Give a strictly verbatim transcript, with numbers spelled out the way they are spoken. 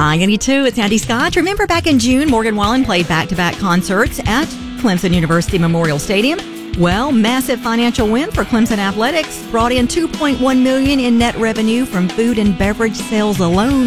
Hi, Andy too. It's Andy Scott. Remember back in June, Morgan Wallen played back-to-back concerts at Clemson University Memorial Stadium. Well, massive financial win for Clemson Athletics. Brought in two point one million dollars in net revenue from food and beverage sales alone.